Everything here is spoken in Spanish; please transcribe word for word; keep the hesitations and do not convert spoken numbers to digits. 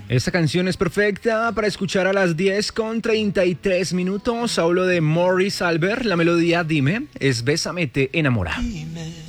Esta canción es perfecta para escuchar a las diez con treinta y tres minutos. Hablo de Maurice Albert. La melodía Dime es Bésame te enamora. Dime.